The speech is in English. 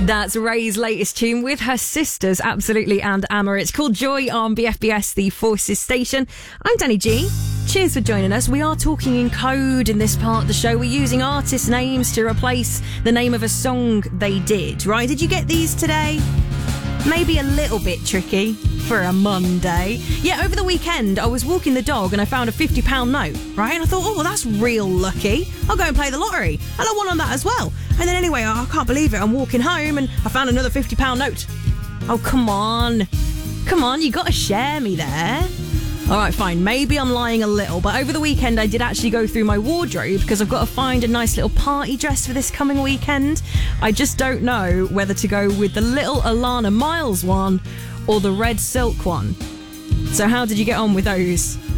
That's Ray's latest tune with her sisters, Absolutely and Amma. It's called Joy on BFBS, the Forces station. I'm Danny G. Cheers for joining us. We are talking in code in this part of the show. We're using artist names to replace the name of a song they did, right? Did you get these today? Maybe a little bit tricky for a Monday. Yeah, over the weekend, I was walking the dog and I found a £50 note, right? And I thought, oh, well, that's real lucky. I'll go and play the lottery. And I won on that as well. And then anyway, I can't believe it. I'm walking home and I found another £50 note. Oh, come on. Come on, you got to share me there. All right, fine. Maybe I'm lying a little, but over the weekend I did actually go through my wardrobe because I've got to find a nice little party dress for this coming weekend. I just don't know whether to go with the little Alana Miles one or the red silk one. So how did you get on with those?